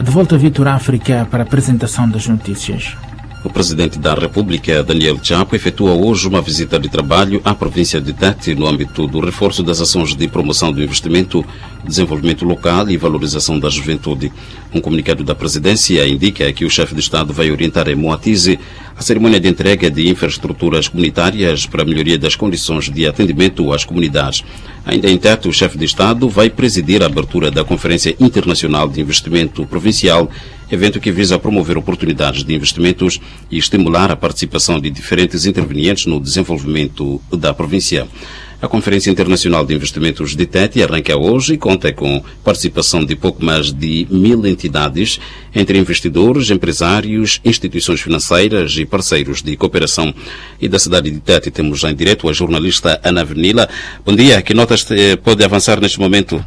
De volta a Vitor África para a apresentação das notícias. O presidente da República, Daniel Chapo, efetua hoje uma visita de trabalho à província de Tete no âmbito do reforço das ações de promoção do investimento, desenvolvimento local e valorização da juventude. Um comunicado da presidência indica que o chefe de Estado vai orientar em Moatize a cerimônia de entrega de infraestruturas comunitárias para a melhoria das condições de atendimento às comunidades. Ainda em Tete, o chefe de Estado vai presidir a abertura da Conferência Internacional de Investimento Provincial, evento que visa promover oportunidades de investimentos e estimular a participação de diferentes intervenientes no desenvolvimento da província. A Conferência Internacional de Investimentos de Tete arranca hoje e conta com participação de pouco mais de 1000 entidades, entre investidores, empresários, instituições financeiras e parceiros de cooperação. E da cidade de Tete temos já em direto a jornalista Ana Venila. Bom dia, que notas pode avançar neste momento?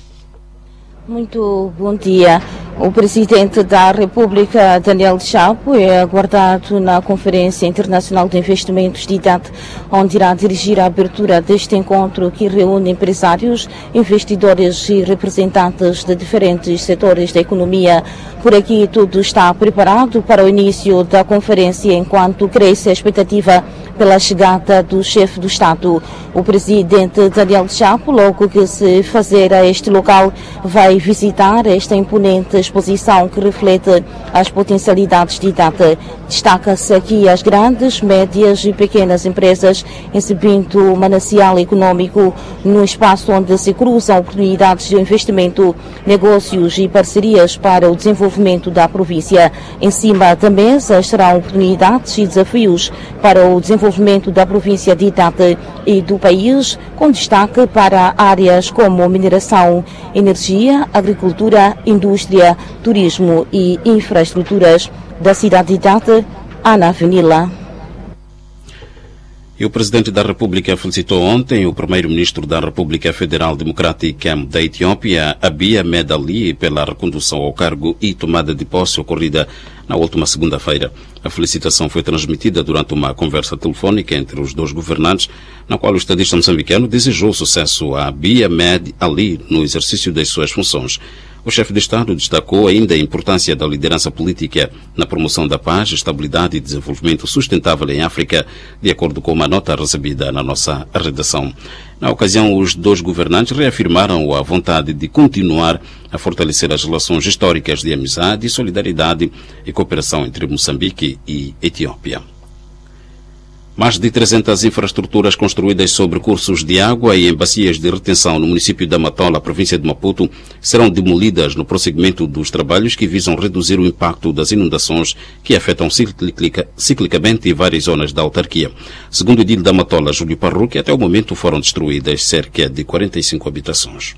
Muito bom dia. O presidente da República, Daniel Chapo, é aguardado na Conferência Internacional de Investimentos de Tete, onde irá dirigir a abertura deste encontro que reúne empresários, investidores e representantes de diferentes setores da economia. Por aqui tudo está preparado para o início da conferência, enquanto cresce a expectativa pela chegada do chefe do Estado. O presidente Daniel Chapo, logo que se fazer a este local, vai visitar esta imponente exposição que reflete as potencialidades de Tete. Destaca-se aqui as grandes, médias e pequenas empresas, exibindo o manancial econômico no espaço onde se cruzam oportunidades de investimento, negócios e parcerias para o desenvolvimento da província. Em cima da mesa estarão oportunidades e desafios para o desenvolvimento da província de Tete e do país, com destaque para áreas como mineração, energia, agricultura, indústria, turismo e infraestruturas. Da cidade de Tete, Ana Venila. E o presidente da República felicitou ontem o primeiro-ministro da República Federal Democrática da Etiópia, Abiy Ahmed Ali, pela recondução ao cargo e tomada de posse ocorrida na última segunda-feira. A felicitação foi transmitida durante uma conversa telefónica entre os dois governantes, na qual o estadista moçambicano desejou sucesso a Abiy Ahmed Ali no exercício das suas funções. O chefe de Estado destacou ainda a importância da liderança política na promoção da paz, estabilidade e desenvolvimento sustentável em África, de acordo com uma nota recebida na nossa redação. Na ocasião, os dois governantes reafirmaram a vontade de continuar a fortalecer as relações históricas de amizade, solidariedade e cooperação entre Moçambique e Etiópia. Mais de 300 infraestruturas construídas sobre cursos de água e em bacias de retenção no município da Matola, província de Maputo, serão demolidas no prosseguimento dos trabalhos que visam reduzir o impacto das inundações que afetam ciclicamente várias zonas da autarquia. Segundo o edil da Matola, Júlio Parruque, até o momento foram destruídas cerca de 45 habitações.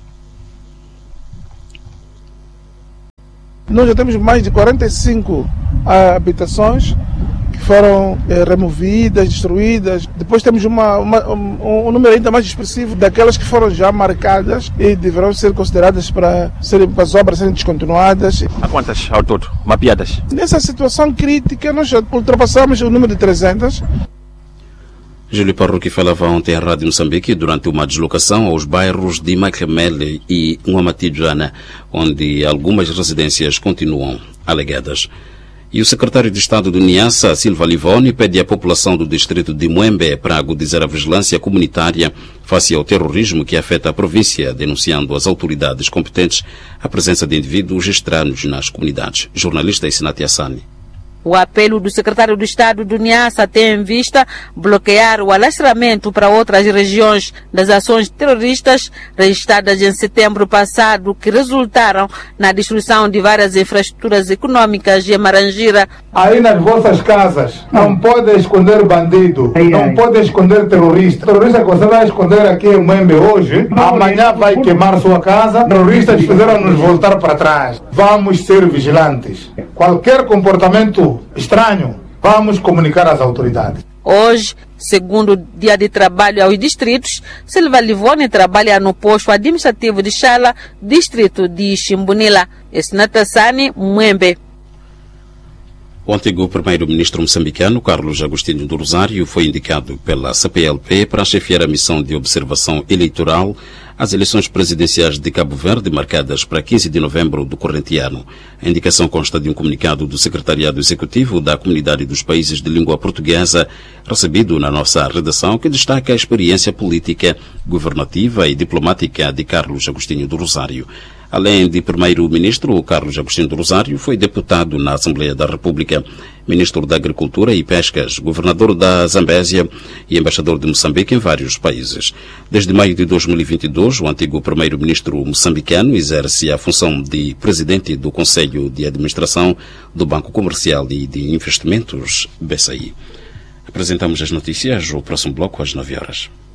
Nós já temos mais de 45 habitações que foram removidas, destruídas. Depois temos um número ainda mais expressivo daquelas que foram já marcadas e deverão ser consideradas para as obras serem descontinuadas. Há quantas ao todo mapeadas? Nessa situação crítica, nós já ultrapassamos o número de 300. Júlio Parruque falava ontem à Rádio Moçambique durante uma deslocação aos bairros de Macamele e Nguamatijana, onde algumas residências continuam alegadas. E o secretário de Estado do Niassa, Silva Livoni, pede à população do distrito de Muembe para agudizar a vigilância comunitária face ao terrorismo que afeta a província, denunciando às autoridades competentes a presença de indivíduos estranhos nas comunidades. Jornalista Isinatia Sani. O apelo do secretário de Estado do Niassa tem em vista bloquear o alastramento para outras regiões das ações terroristas registradas em setembro passado, que resultaram na destruição de várias infraestruturas econômicas em Marangira. Aí nas vossas casas não pode esconder bandido, não pode esconder terrorista. Terrorista que você vai esconder aqui em Muembe hoje, amanhã vai queimar sua casa. Terroristas fizeram nos voltar para trás. Vamos ser vigilantes. Qualquer comportamento estranho, vamos comunicar às autoridades. Hoje, segundo dia de trabalho aos distritos, Silva Livoni trabalha no posto administrativo de Chala, distrito de Chimbunila. Isinatia Sani, Muembe. O antigo primeiro-ministro moçambicano, Carlos Agostinho do Rosário, foi indicado pela CPLP para chefiar a missão de observação eleitoral às eleições presidenciais de Cabo Verde, marcadas para 15 de novembro do corrente ano. A indicação consta de um comunicado do Secretariado Executivo da Comunidade dos Países de Língua Portuguesa, recebido na nossa redação, que destaca a experiência política, governativa e diplomática de Carlos Agostinho do Rosário. Além de primeiro-ministro, o Carlos Agostinho do Rosário foi deputado na Assembleia da República, ministro da Agricultura e Pescas, governador da Zambésia e embaixador de Moçambique em vários países. Desde maio de 2022, o antigo primeiro-ministro moçambicano exerce a função de presidente do Conselho de Administração do Banco Comercial e de Investimentos, BCI. Apresentamos as notícias, o próximo bloco às 9 horas.